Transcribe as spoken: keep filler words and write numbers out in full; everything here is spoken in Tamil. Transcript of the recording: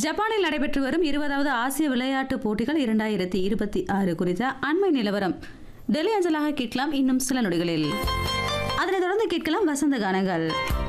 ஜப்பானில் நடைபெற்று வரும் இருபதாவது ஆசிய விளையாட்டுப் போட்டிகள் இரண்டாயிரத்தி இருபத்தி ஆறு குறித்த அண்மை நிலவரம் டெல்லி அஞ்சலாக கேட்கலாம் இன்னும் சில நொடிகளில். அதனைத் தொடர்ந்து கேட்கலாம் வசந்த கானங்கள்.